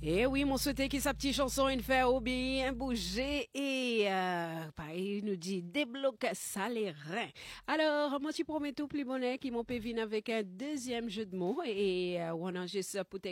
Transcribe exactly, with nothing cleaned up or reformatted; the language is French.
Et oui, mon souhaité qui sa petite chanson, une fait ou bien bouger et euh, pareil, il nous dit débloque ça les reins. Alors, moi, tu promets tout plus bonnet qui m'ont pévin avec un deuxième jeu de mots et euh, on a juste pour